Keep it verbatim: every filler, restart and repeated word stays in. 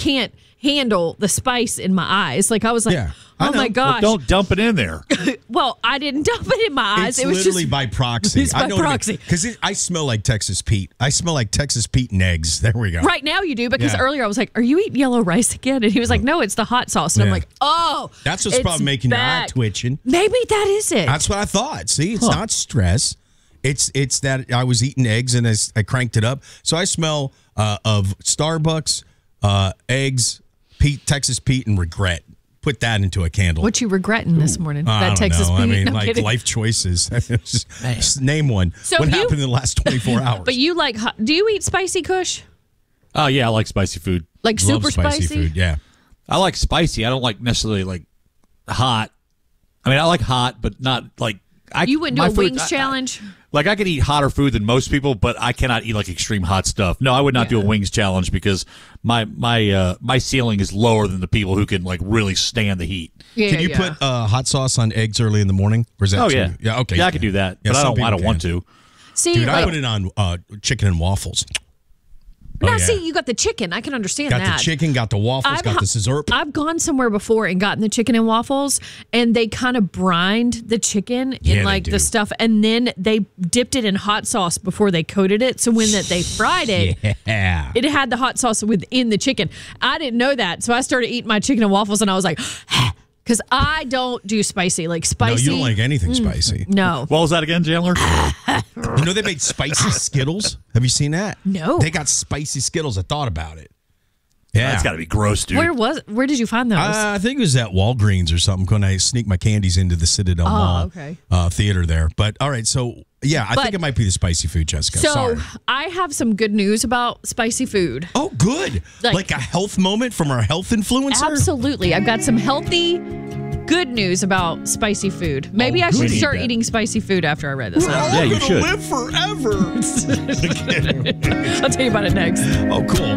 can't handle the spice in my eyes. Like I was like, Yeah, I oh know. my gosh. Well, don't dump it in there. Well, I didn't dump it in my eyes. It's it was literally just by proxy. It's by proxy. Because I smell like Texas Pete. I smell like Texas Pete and eggs. There we go. Right now you do, because Yeah. earlier I was like, are you eating yellow rice again? And he was like, no, it's the hot sauce. And I'm Yeah. like, oh. That's what's it's probably making your eye back. twitching. Maybe that is it. That's what I thought. See, it's not stress. It's it's that I was eating eggs and I, I cranked it up. So I smell uh, of Starbucks, uh, eggs, Pete, Texas Pete, and regret. Put that into a candle. What you regretting this morning? I that don't Texas know. Pete? I mean, No, I'm like kidding. life choices. just, just name one. So what you- happened in the last twenty-four hours? But you like, hot- do you eat spicy Kush? Oh, yeah, I like spicy food. Like Love super spicy, spicy? food. Yeah. I like spicy. I don't like necessarily like hot. I mean, I like hot, but not like I. You wouldn't do my a food- wings I- I- challenge? Like I could eat hotter food than most people, but I cannot eat like extreme hot stuff. No, I would not do a wings challenge because my my uh, my ceiling is lower than the people who can like really stand the heat. Yeah, Can you yeah. put uh, hot sauce on eggs early in the morning? Or is that Oh too- yeah, yeah. Okay, yeah, I you could can. do that, Yeah, but I some don't. I people don't want can. to. See, Dude, I like, put it on uh, chicken and waffles. now Oh, yeah. see, you got the chicken. I can understand Got that. the chicken, got the waffles, I've got ha- the sizzurp. I've gone somewhere before and gotten the chicken and waffles, and they kind of brined the chicken Yeah, in they like do. the stuff, and then they dipped it in hot sauce before they coated it. So when that they fried it, Yeah. it had the hot sauce within the chicken. I didn't know that, so I started eating my chicken and waffles, and I was like, because I don't do spicy, like No, spicy. you don't like anything spicy. No. What was that again, Chandler? You know they made spicy Skittles? Have you seen that? No. They got spicy Skittles. I thought about it. Yeah. That's got to be gross, dude. Where was? Where did you find those? Uh, I think it was at Walgreens or something when I sneak my candies into the Citadel Mall okay. uh, theater there. But all right, so yeah, I But- think it might be the spicy food, Jessica. so Sorry. I have some good news about spicy food. Oh, good. Like- Like, a health moment from our health influencer? Absolutely. I've got some healthy, good news about spicy food. Maybe Oh, I should good. start We need that. eating spicy food after I read this. Yeah, you should. live forever. I'll tell you about it next. Oh, cool.